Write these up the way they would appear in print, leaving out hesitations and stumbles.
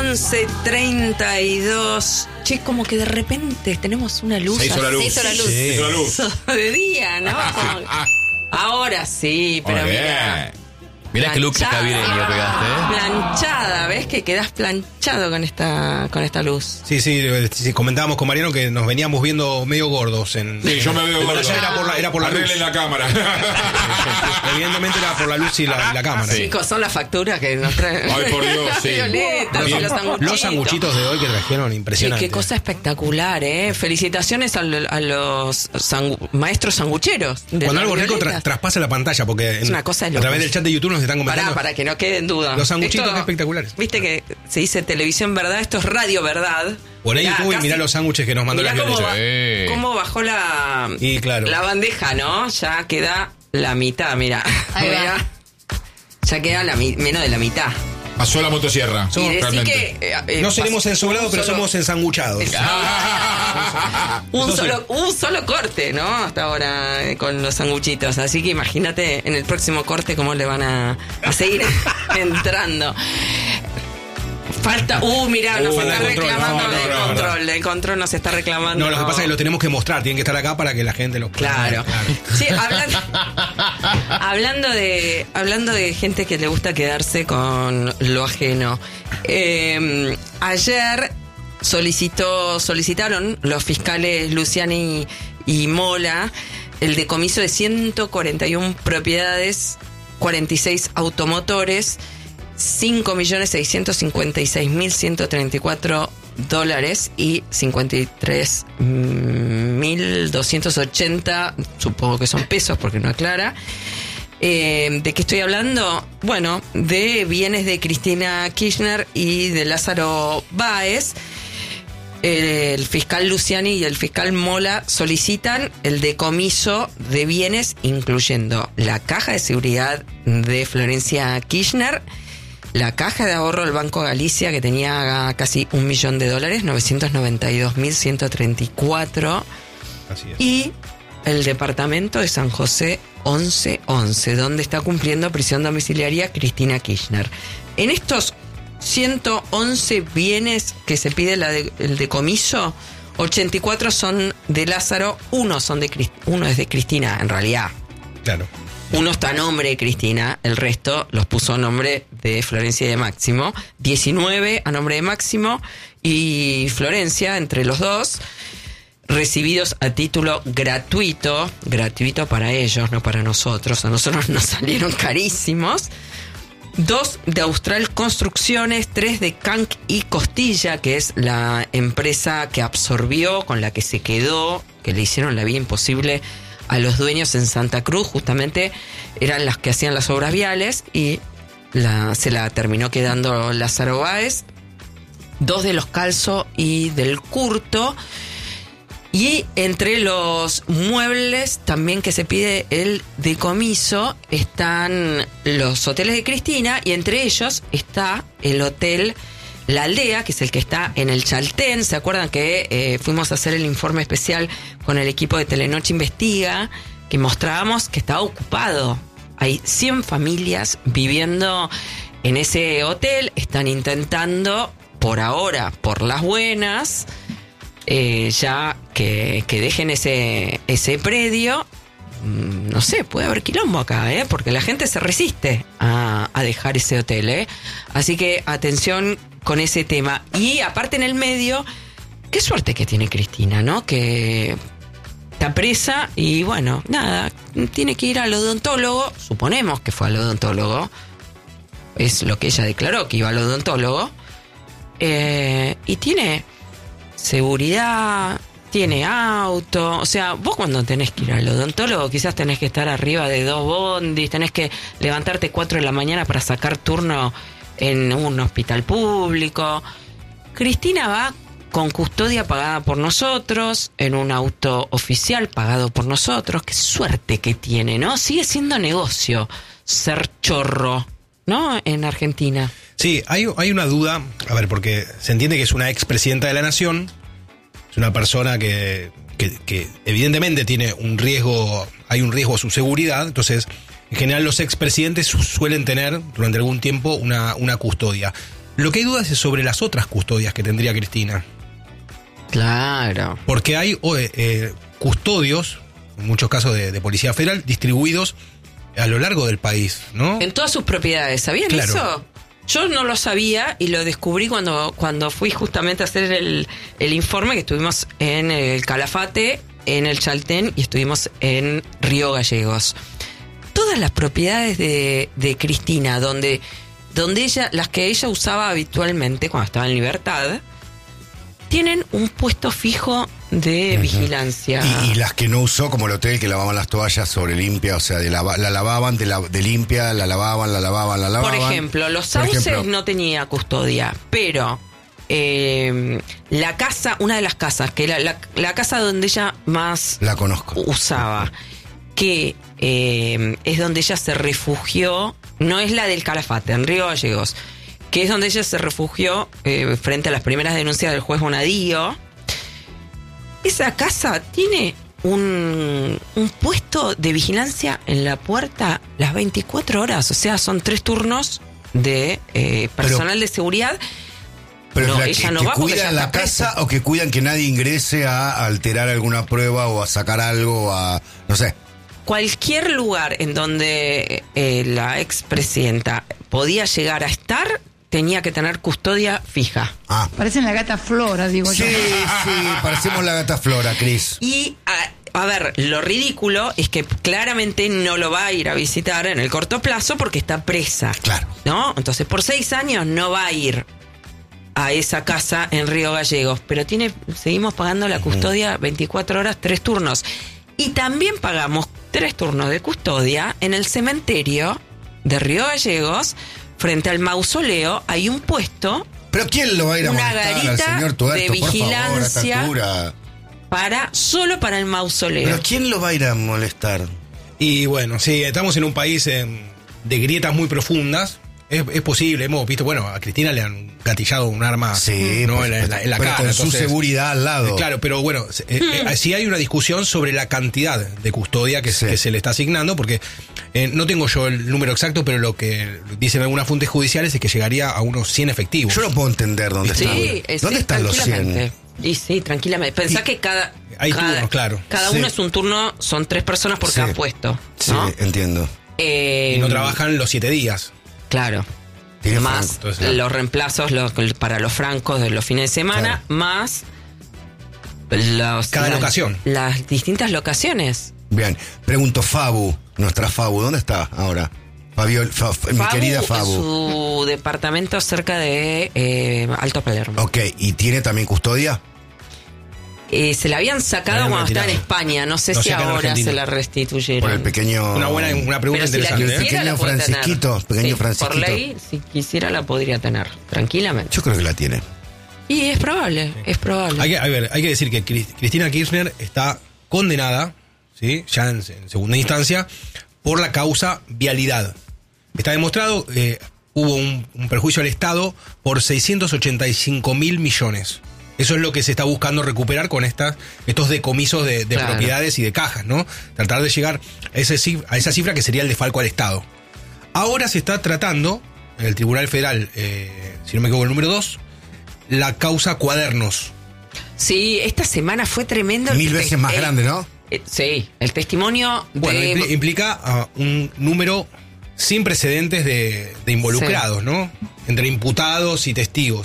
11:32. Che, como que de repente tenemos una luz. Se hizo la luz. Se hizo la luz. Sí. Se hizo la luz. De día, ¿no? Ahora sí, pero mira. Mirá qué look navideño pegaste, Planchada, ¿ves? Que quedás planchado con esta luz. Sí, comentábamos con Mariano que nos veníamos viendo medio gordos. Sí, yo me veo gordo. Era por la luz. Arreglen la cámara. Evidentemente era por la luz y la cámara. Sí. Chicos, son las facturas que nos traen. Ay, por Dios, sí. Violetas, Los sanguchitos de hoy que trajeron, impresionante. Qué cosa espectacular, ¿eh? Felicitaciones a los maestros sangucheros. Cuando algo rico traspasa la pantalla, porque es una cosa de a través del chat de YouTube nos están comentando. Para que no quede en duda. Los sanguchitos espectaculares. Viste que se dice televisión verdad, esto es radio verdad. Por ahí YouTube y mirá los sándwiches que nos mandó la Violeta. Cómo bajó la bandeja, ¿no? Ya queda la mitad, mira. Ya queda menos de la mitad. Pasó la motosierra. Y decir que no seremos ensobrados, pero somos ensanguchados. un solo corte, ¿no? Hasta ahora con los sanguchitos. Así que imagínate en el próximo corte cómo le van a seguir entrando. Falta, mirá, nos está reclamando el control nos está reclamando. No, lo que pasa es que lo tenemos que mostrar, tienen que estar acá para que la gente lo Claro. Sí, hablando de gente que le gusta quedarse con lo ajeno. Ayer solicitaron los fiscales Luciani y Mola el decomiso de 141 propiedades, 46 automotores, $5.656.134 y 53.280, supongo que son pesos porque no aclara. ¿De qué estoy hablando? Bueno, de bienes de Cristina Kirchner y de Lázaro Báez. El fiscal Luciani y el fiscal Mola solicitan el decomiso de bienes, incluyendo la caja de seguridad de Florencia Kirchner, la caja de ahorro del Banco Galicia, que tenía casi $1 millón, 992.134, y el departamento de San José 1111, donde está cumpliendo prisión domiciliaria Cristina Kirchner. En estos 111 bienes que se pide el decomiso, 84 son de Lázaro, uno es de Cristina, en realidad. Claro. Uno está a nombre de Cristina, el resto los puso a nombre de Florencia y de Máximo. 19 a nombre de Máximo y Florencia, entre los dos, recibidos a título gratuito para ellos, no para nosotros. A nosotros nos salieron carísimos. 2 de Austral Construcciones, 3 de Canc y Costilla, que es la empresa que absorbió, con la que se quedó, que le hicieron la vida imposible a los dueños en Santa Cruz. Justamente eran las que hacían las obras viales y se la terminó quedando Lázaro Báez. 2 de los Calzo y del Curto. Y entre los muebles también que se pide el decomiso están los hoteles de Cristina, y entre ellos está el hotel La Aldea, que es el que está en el Chaltén. ¿Se acuerdan que fuimos a hacer el informe especial con el equipo de Telenoche Investiga, que mostrábamos que estaba ocupado? Hay 100 familias viviendo en ese hotel. Están intentando, por ahora, por las buenas, ya que dejen ese predio. No sé, puede haber quilombo acá, porque la gente se resiste a dejar ese hotel, Así que atención con ese tema. Y aparte, en el medio, qué suerte que tiene Cristina, ¿no? Que está presa y bueno, nada, tiene que ir al odontólogo. Suponemos que fue al odontólogo, es lo que ella declaró, que iba al odontólogo. Y tiene seguridad, tiene auto. O sea, vos cuando tenés que ir al odontólogo quizás tenés que estar arriba de 2 bondis, tenés que levantarte 4 de la mañana para sacar turno en un hospital público. Cristina va con custodia pagada por nosotros, en un auto oficial pagado por nosotros. Qué suerte que tiene, ¿no? Sigue siendo negocio ser chorro, ¿no? En Argentina. Sí, hay una duda, a ver, porque se entiende que es una expresidenta de la Nación, es una persona que evidentemente tiene hay un riesgo a su seguridad. Entonces, en general los expresidentes suelen tener durante algún tiempo una custodia. Lo que hay dudas es sobre las otras custodias que tendría Cristina. Claro. Porque hay custodios, en muchos casos de Policía Federal, distribuidos a lo largo del país, ¿no? En todas sus propiedades, ¿sabían Claro. eso? Yo no lo sabía y lo descubrí cuando fui justamente a hacer el informe, que estuvimos en el Calafate, en el Chaltén y estuvimos en Río Gallegos. Todas las propiedades de Cristina, donde ella, las que ella usaba habitualmente cuando estaba en libertad, tienen un puesto fijo de vigilancia. Y las que no usó, como el hotel, que lavaban las toallas sobre limpia, o sea, la lavaban, de limpia, la lavaban. Por ejemplo, los sauces no tenía custodia, pero la casa, una de las casas, que era la casa donde ella más La conozco. usaba, que es donde ella se refugió, no es la del Calafate, en Río Gallegos, que es donde ella se refugió frente a las primeras denuncias del juez Bonadío. Esa casa tiene un puesto de vigilancia en la puerta las 24 horas, o sea, son 3 turnos de personal de seguridad. Pero No, es ella que no va porque cuidan ya la está presa. casa o que cuidan que nadie ingrese a alterar alguna prueba o a sacar algo, o a no sé. Cualquier lugar en donde la expresidenta podía llegar a estar tenía que tener custodia fija. Ah. Parecen la gata Flora, digo Sí, yo. sí, parecemos la gata Flora, Cris. Y, a ver, lo ridículo es que claramente no lo va a ir a visitar en el corto plazo porque está presa. Claro. ¿No? Entonces, por 6 años no va a ir a esa casa en Río Gallegos, pero seguimos pagando la custodia 24 horas, 3 turnos. Y también pagamos 3 turnos de custodia en el cementerio de Río Gallegos. Frente al mausoleo hay un puesto. Pero ¿quién lo va a ir a Una molestar al garita señor Tuerto, de por favor, a esta vigilancia. altura? Solo para el mausoleo. Pero ¿quién lo va a ir a molestar? Y bueno, sí, estamos en un país de grietas muy profundas. Es posible, hemos visto, bueno, a Cristina le han gatillado un arma, Sí, ¿no? por en la supuesto. cara. Pero con su entonces, seguridad al lado. Claro, pero bueno, sí hay una discusión sobre la cantidad de custodia que se le está asignando, porque no tengo yo el número exacto, pero lo que dicen algunas fuentes judiciales es que llegaría a unos 100 efectivos. Yo no puedo entender dónde Sí, están. ¿Dónde están los 100? tranquilamente. Y sí, tranquilamente. Pensá que hay turnos, claro. Cada Sí. uno es un turno, son 3 personas por Sí. cada puesto, Sí, ¿no? entiendo. Y no trabajan los 7 días. Claro. Tiene Más Franco, entonces, los reemplazos para los francos de los fines de semana, más Cada locación. Las distintas locaciones. Bien, pregunto, Fabu, nuestra Fabu, ¿dónde está ahora? Mi querida Fabu. En su departamento cerca de Alto Palermo. Ok, ¿y tiene también custodia? Se la habían sacado La habían cuando estaba en retirado. España. No sé No si sé acá en ahora Argentina. se la restituyeron. Por el pequeño... Una pregunta Pero si la interesante. quisiera, Pequeño la puede Francisquito, tener. pequeño Sí, Francisquito. Por ley, si quisiera la podría tener, tranquilamente. Yo creo que la tiene. Y es probable, es probable. Hay que decir que Cristina Kirchner está condenada, ¿sí? Ya en segunda instancia, por la causa vialidad. Está demostrado que hubo un perjuicio al Estado por 685.000 millones. Eso es lo que se está buscando recuperar con estos decomisos de Claro. propiedades y de cajas, ¿no? Tratar de llegar a esa cifra que sería el desfalco al Estado. Ahora se está tratando, en el Tribunal Federal, si no me equivoco, el número 2, la causa Cuadernos. Sí, esta semana fue tremendo. 1000 veces más grande, ¿no? Sí, el testimonio Bueno, de... implica un número sin precedentes de involucrados, ¿no? Entre imputados y testigos.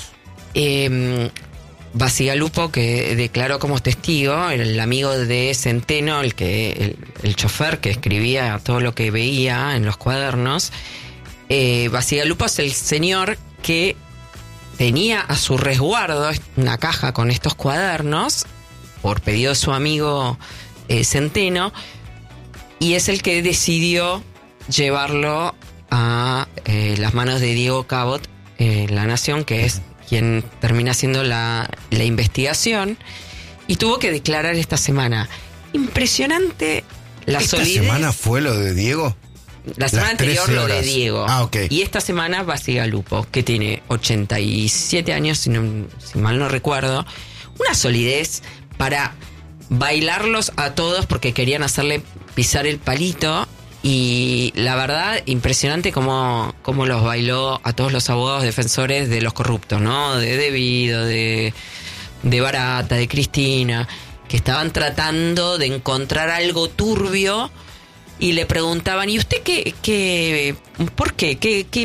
Basigalupo, que declaró como testigo, el amigo de Centeno, el chofer que escribía todo lo que veía en los cuadernos. Basigalupo es el señor que tenía a su resguardo una caja con estos cuadernos por pedido de su amigo Centeno, y es el que decidió llevarlo a las manos de Diego Cabot, La Nación, que es quien termina haciendo la investigación, y tuvo que declarar esta semana. Impresionante la ¿Esta solidez. semana fue lo de Diego? La semana Las anterior 13 lo de horas. Diego. Ah, ok. Y esta semana Basigalupo, que tiene 87 años, si mal no recuerdo. Una solidez para bailarlos a todos porque querían hacerle pisar el palito. Y la verdad, impresionante cómo los bailó a todos los abogados defensores de los corruptos, ¿no? De Vido, de Barata, de Cristina, que estaban tratando de encontrar algo turbio y le preguntaban, ¿y usted por qué?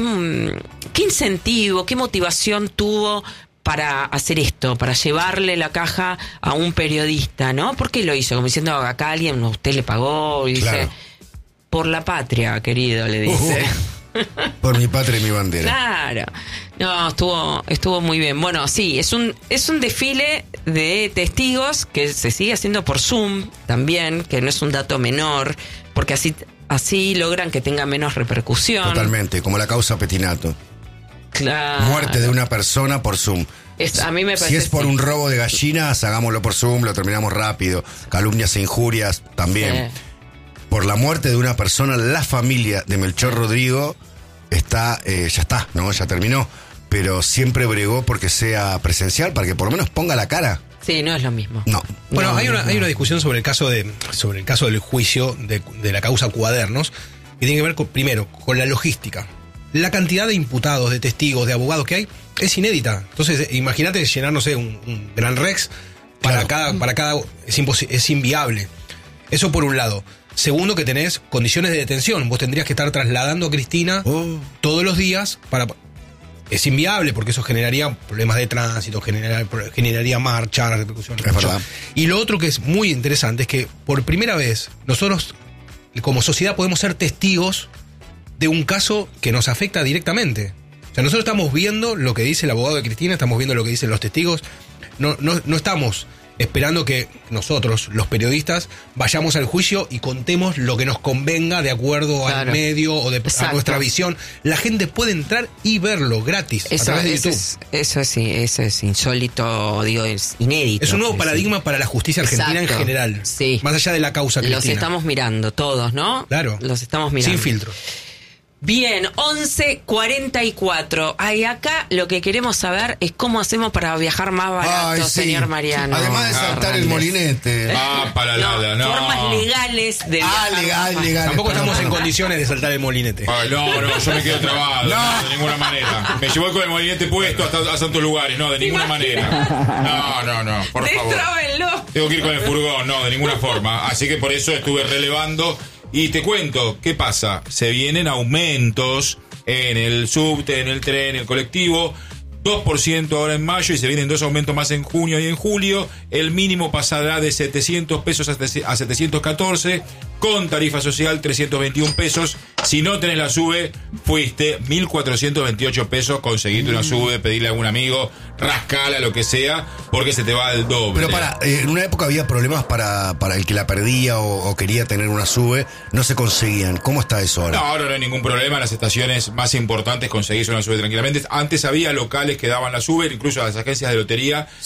¿Qué incentivo, qué motivación tuvo para hacer esto, para llevarle la caja a un periodista, ¿no? ¿Por qué lo hizo? Como diciendo, acá alguien, usted le pagó, y Claro. dice, por la patria, querido, le dice. Por mi patria y mi bandera. Claro. No, estuvo muy bien. Bueno, sí, es un desfile de testigos que se sigue haciendo por Zoom también, que no es un dato menor, porque así logran que tenga menos repercusión. Totalmente, como la causa Petinato. Claro. Muerte de una persona por Zoom. A mí me parece Si es por sí. un robo de gallinas, hagámoslo por Zoom, lo terminamos rápido. Calumnias e injurias también. Sí. Por la muerte de una persona, la familia de Melchor Rodrigo ya está, ¿no? Ya terminó. Pero siempre bregó porque sea presencial, para que por lo menos ponga la cara. Sí, no es lo mismo. No. Bueno, No, hay una discusión sobre el caso del juicio de la causa Cuadernos, que tiene que ver primero con la logística. La cantidad de imputados, de testigos, de abogados que hay es inédita. Entonces, imagínate llenar, no sé, un Gran Rex para cada es inviable. Eso por un lado. Segundo, que tenés condiciones de detención. Vos tendrías que estar trasladando a Cristina todos los días para... Es inviable porque eso generaría problemas de tránsito, generaría marcha, repercusión. Es verdad. Y lo otro que es muy interesante es que por primera vez nosotros como sociedad podemos ser testigos de un caso que nos afecta directamente. O sea, nosotros estamos viendo lo que dice el abogado de Cristina, estamos viendo lo que dicen los testigos. No estamos esperando que nosotros, los periodistas, vayamos al juicio y contemos lo que nos convenga de acuerdo al Claro. medio o a Exacto. nuestra visión. La gente puede entrar y verlo gratis a través de YouTube. Eso es insólito, digo, es inédito. Es un nuevo quiero decir. paradigma para la justicia argentina Exacto. en general. Sí. Más allá de la causa Cristina. Los estamos mirando todos, ¿no? Claro. Los estamos mirando. Sin filtro. Bien, 11:44. Ay, acá lo que queremos saber es cómo hacemos para viajar más barato, Ay, sí. señor Mariano. Además de saltar el Hernández. molinete. Ah, para la, no. Formas legales de viajar legal, más. legal. Tampoco Perdón. estamos en condiciones de saltar el molinete. Ay, no, yo me quedo trabado. No. De ninguna manera. Me llevo con el molinete puesto a tantos lugares. No, de ninguna manera. No, por favor. Destrábenlo. Tengo que ir con el furgón, no, de ninguna forma. Así que por eso estuve relevando. Y te cuento, ¿qué pasa? Se vienen aumentos en el subte, en el tren, en el colectivo. 2% ahora en mayo y se vienen 2 aumentos más en junio y en julio. El mínimo pasará de 700 pesos a 714, con tarifa social 321 pesos. Si no tenés la SUBE, fuiste 1.428 pesos, conseguiste una SUBE, pedirle a algún amigo, rascala, lo que sea, porque se te va el doble. Pero en una época había problemas para el que la perdía o quería tener una SUBE, no se conseguían. ¿Cómo está eso ahora? No, ahora no hay ningún problema. En las estaciones más importantes conseguís una SUBE tranquilamente. Antes había locales que daban la SUBE, incluso las agencias de lotería